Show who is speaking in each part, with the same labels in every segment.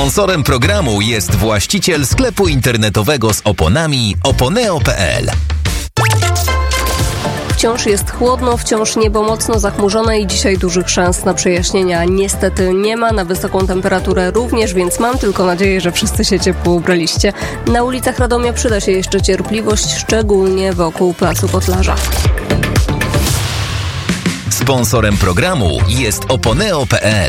Speaker 1: Sponsorem programu jest właściciel sklepu internetowego z oponami oponeo.pl.
Speaker 2: Wciąż jest chłodno, wciąż niebo mocno zachmurzone i dzisiaj dużych szans na przejaśnienia niestety nie ma. Na wysoką temperaturę również, więc mam tylko nadzieję, że wszyscy się ciepło ubraliście. Na ulicach Radomia przyda się jeszcze cierpliwość, szczególnie wokół Placu Kotlarza.
Speaker 1: Sponsorem programu jest oponeo.pl.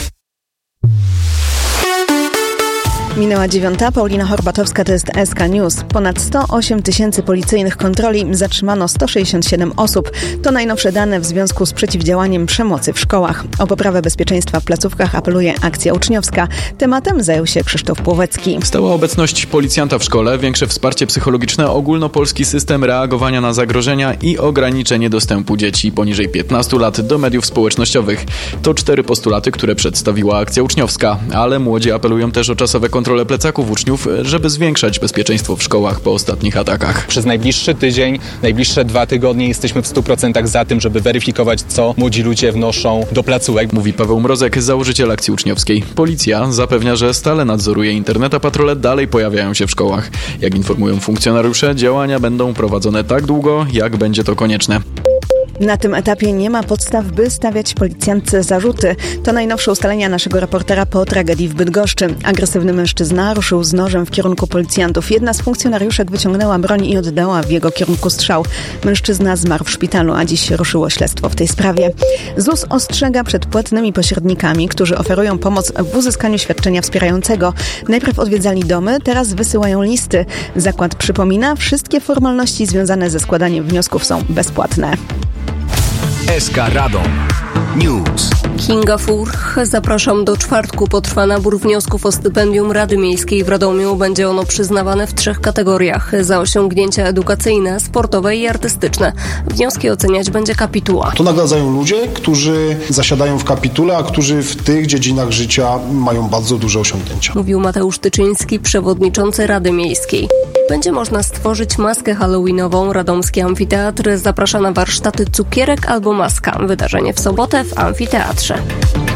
Speaker 3: Minęła 9:00, Paulina Horbatowska, to jest SK News. Ponad 108 tysięcy policyjnych kontroli, zatrzymano 167 osób. To najnowsze dane w związku z przeciwdziałaniem przemocy w szkołach. O poprawę bezpieczeństwa w placówkach apeluje Akcja Uczniowska. Tematem zajął się Krzysztof Płowecki.
Speaker 4: Stała obecność policjanta w szkole, większe wsparcie psychologiczne, ogólnopolski system reagowania na zagrożenia i ograniczenie dostępu dzieci poniżej 15 lat do mediów społecznościowych. To 4 postulaty, które przedstawiła Akcja Uczniowska, ale młodzi apelują też o czasowe kontrole plecaków uczniów, żeby zwiększać bezpieczeństwo w szkołach po ostatnich atakach.
Speaker 5: Przez najbliższy tydzień, najbliższe 2 tygodnie jesteśmy w 100% za tym, żeby weryfikować, co młodzi ludzie wnoszą do placówek.
Speaker 4: Mówi Paweł Mrozek, założyciel Akcji Uczniowskiej. Policja zapewnia, że stale nadzoruje internet, a patrole dalej pojawiają się w szkołach. Jak informują funkcjonariusze, działania będą prowadzone tak długo, jak będzie to konieczne.
Speaker 3: Na tym etapie nie ma podstaw, by stawiać policjantce zarzuty. To najnowsze ustalenia naszego reportera po tragedii w Bydgoszczy. Agresywny mężczyzna ruszył z nożem w kierunku policjantów. Jedna z funkcjonariuszek wyciągnęła broń i oddała w jego kierunku strzał. Mężczyzna zmarł w szpitalu, a dziś ruszyło śledztwo w tej sprawie. ZUS ostrzega przed płatnymi pośrednikami, którzy oferują pomoc w uzyskaniu świadczenia wspierającego. Najpierw odwiedzali domy, teraz wysyłają listy. Zakład przypomina, wszystkie formalności związane ze składaniem wniosków są bezpłatne.
Speaker 1: SK Radom News.
Speaker 2: Kinga Furch, zapraszam do czwartku. Potrwa nabór wniosków o stypendium Rady Miejskiej w Radomiu. Będzie ono przyznawane w 3 kategoriach: za osiągnięcia edukacyjne, sportowe i artystyczne. Wnioski oceniać będzie kapituła.
Speaker 6: To nagradzają ludzie, którzy zasiadają w kapitule, a którzy w tych dziedzinach życia mają bardzo duże osiągnięcia.
Speaker 2: Mówił Mateusz Tyczyński, przewodniczący Rady Miejskiej. Będzie można stworzyć maskę halloweenową. Radomski Amfiteatr zaprasza na warsztaty Cukierek albo Maska. Wydarzenie w sobotę w amfiteatrze.